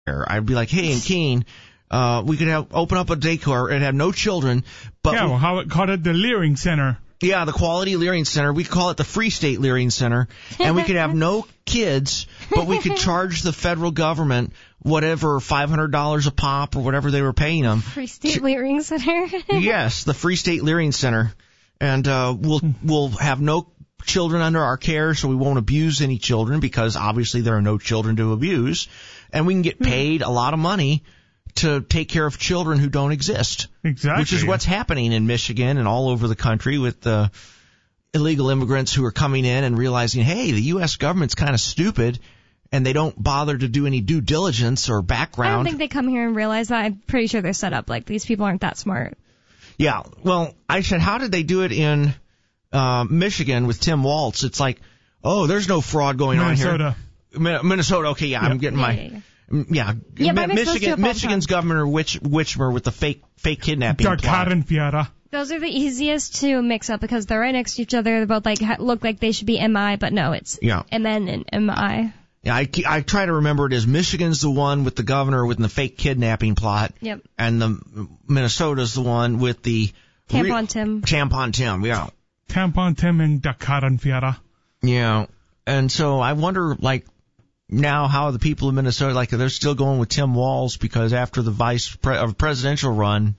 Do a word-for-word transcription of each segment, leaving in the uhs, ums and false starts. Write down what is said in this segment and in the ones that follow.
I'd be like, hey, in Keene, uh, we could have open up a daycare and have no children. But yeah, we, well, how it called it the Leering Center. Yeah, the Quality Leering Center. We call it the Free State Leering Center. And we could have no kids, but we could charge the federal government whatever, five hundred dollars a pop or whatever they were paying them. Free State Leering Center? Yes, the Free State Leering Center. And uh, we'll we'll have no children under our care, so we won't abuse any children because obviously there are no children to abuse. And we can get paid a lot of money to take care of children who don't exist. Exactly. Which is what's happening in Michigan and all over the country with the illegal immigrants who are coming in and realizing, hey, the U S government's kind of stupid, and they don't bother to do any due diligence or background. I don't think they come here and realize that. I'm pretty sure they're set up like these people aren't that smart. Yeah. Well, I said, how did they do it in uh, Michigan with Tim Walz? It's like, oh, there's no fraud going Minnesota. on here. Minnesota. Okay, yeah, yep. I'm getting Yeah, my... yeah, yeah. Yeah, Yeah, Mi- but Michigan, Michigan's Governor Witch, Witchmer with the fake fake kidnapping plot. Darkarenfiara. Those are the easiest to mix up because they're right next to each other. They both like ha- look like they should be M I, but no, it's Yeah. M N and M I. Yeah, I, I try to remember it as Michigan's the one with the governor with the fake kidnapping plot. Yep. And the Minnesota's the one with the... Tampon re- Tim. Tampon Tim, yeah. Tampon Tim and Darkarenfiara. Yeah. And so I wonder, like, now how the people of Minnesota, like, they're still going with Tim Walz because after the vice pre- or presidential run...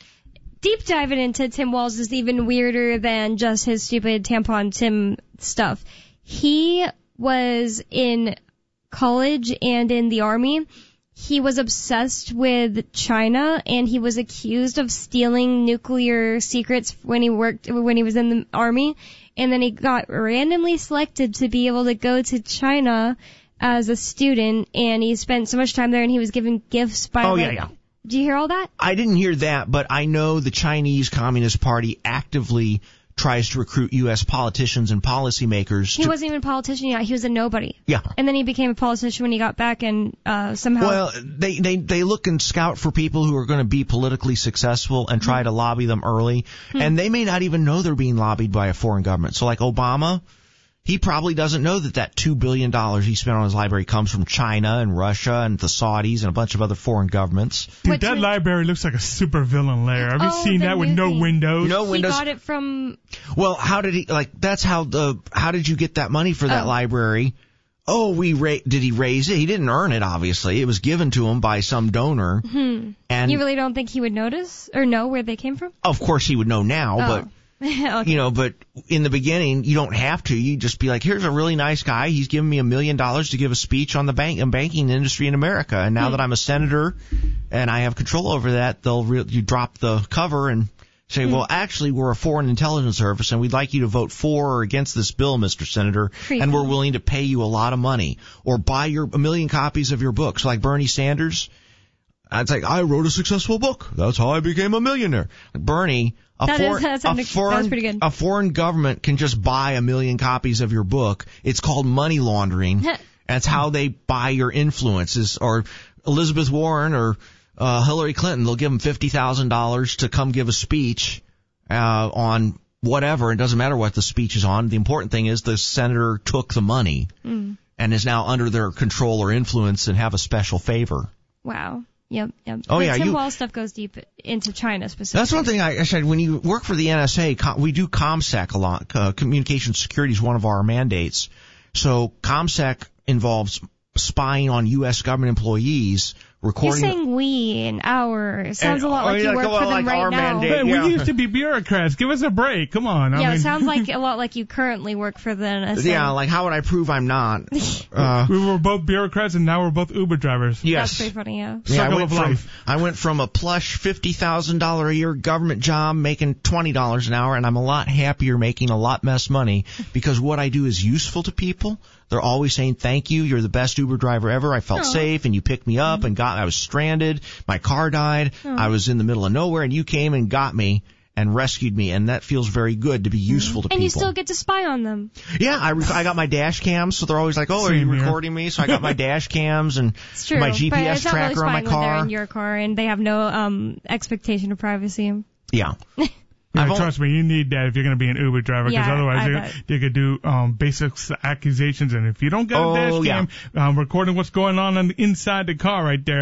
Deep diving into Tim Walz is even weirder than just his stupid Tampon Tim stuff. He was in college and in the army. He was obsessed with China, and he was accused of stealing nuclear secrets when he worked when he was in the army. And then he got randomly selected to be able to go to China as a student, and he spent so much time there, and he was given gifts by. Oh, like, yeah, yeah. Do you hear all that? I didn't hear that, but I know the Chinese Communist Party actively tries to recruit U S politicians and policymakers. He to, wasn't even a politician yet. He was a nobody. Yeah. And then he became a politician when he got back, and uh, somehow. Well, they, they, they look and scout for people who are going to be politically successful and try mm-hmm. to lobby them early. Mm-hmm. And they may not even know they're being lobbied by a foreign government. So like Obama, he probably doesn't know that that two billion dollars he spent on his library comes from China and Russia and the Saudis and a bunch of other foreign governments. Dude, What's that the... library looks like a super villain lair. Have you oh, seen that with no thing. windows? No windows. He got it from... Well, how did he, like, that's how the, how did you get that money for that oh. library? Oh, we ra- did he raise it? He didn't earn it, obviously. It was given to him by some donor. Hmm. And you really don't think he would notice or know where they came from? Of course he would know now, oh. but... okay. You know, but in the beginning, you don't have to. You just be like, here's a really nice guy. He's giving me a million dollars to give a speech on the bank and banking industry in America. And now hmm. that I'm a senator and I have control over that, they'll re- you drop the cover and say, hmm. well, actually, we're a foreign intelligence service, and we'd like you to vote for or against this bill, Mister Senator, Creepy. and we're willing to pay you a lot of money or buy your a million copies of your books, like Bernie Sanders. It's like, I wrote a successful book. That's how I became a millionaire. Bernie, a, that for, is, that a, that foreign, pretty good. a foreign government can just buy a million copies of your book. It's called money laundering. That's how they buy your influences. Or Elizabeth Warren or uh, Hillary Clinton, they'll give them fifty thousand dollars to come give a speech uh, on whatever. It doesn't matter what the speech is on. The important thing is the senator took the money mm. and is now under their control or influence and have a special favor. Wow. Yep, yep. Oh, the yeah, Tim you, Walz stuff goes deep into China specifically. That's one thing I, I said. When you work for the N S A, we do ComSec a lot. Uh, communication security is one of our mandates. So ComSec involves spying on U S government employees, recording... You're saying we and our. It sounds and, a lot like oh, you yeah, work well, for them like right our now. mandate, Hey, yeah. we used to be bureaucrats. Give us a break. Come on. I yeah, mean, it sounds like a lot like you currently work for the N S A. Yeah, like how would I prove I'm not? Uh, we were both bureaucrats, and now we're both Uber drivers. Yes. That's pretty funny, yeah. Yeah, I Circle went of from life. I went from a plush fifty thousand dollars a year government job making twenty dollars an hour, and I'm a lot happier making a lot less money because what I do is useful to people. They're always saying, thank you, you're the best Uber driver ever. I felt oh. safe, and you picked me up, mm-hmm. and got. I was stranded. My car died. Oh. I was in the middle of nowhere, and you came and got me and rescued me, and that feels very good to be useful to and people. And you still get to spy on them. Yeah, I, I got my dash cams, so they're always like, oh, Same are you here. recording me? So I got my dash cams and it's true, my G P S but it's tracker not really on my spying when they're car. in your car, and they have no um expectation of privacy. Yeah. Yeah, trust me, you need that if you're going to be an Uber driver, because yeah, otherwise they, they could do um, basic accusations, and if you don't get a oh, dash cam, yeah. um, recording what's going on, on inside the car right there,